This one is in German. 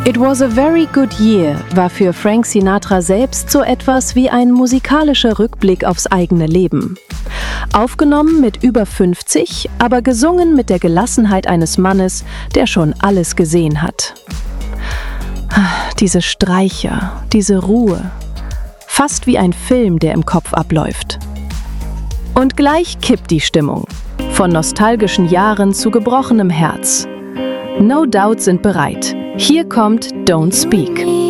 It Was a Very Good Year war für Frank Sinatra selbst so etwas wie ein musikalischer Rückblick aufs eigene Leben. Aufgenommen mit über 50, aber gesungen mit der Gelassenheit eines Mannes, der schon alles gesehen hat. Diese Streicher, diese Ruhe. Fast wie ein Film, der im Kopf abläuft. Und gleich kippt die Stimmung. Von nostalgischen Jahren zu gebrochenem Herz. No Doubt sind bereit. Hier kommt Don't Speak.